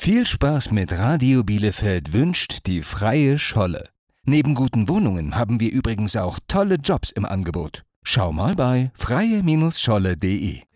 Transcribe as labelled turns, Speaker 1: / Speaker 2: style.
Speaker 1: Viel Spaß mit Radio Bielefeld wünscht die Freie Scholle. Neben guten Wohnungen haben wir übrigens auch tolle Jobs im Angebot. Schau mal bei freie-scholle.de.